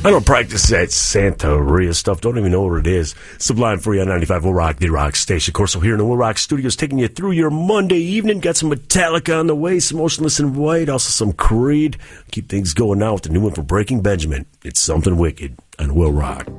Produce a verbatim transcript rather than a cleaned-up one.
I don't practice that Santeria stuff. Don't even know what it is. Sublime for you on ninety-five Will Rock, the rock station. Corso here in the Will Rock Studios, taking you through your Monday evening. Got some Metallica on the way, some Motionless in White, also some Creed. Keep things going now with the new one for Breaking Benjamin. It's Something Wicked on Will Rock.